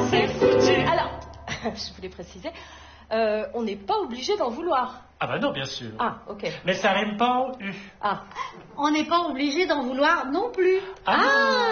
c'est foutu. Alors, je voulais préciser, on n'est pas obligé d'en vouloir. Ah bah non, bien sûr. Ah, ok. Mais ça rime pas en U. Ah. On n'est pas obligé d'en vouloir non plus. Ah.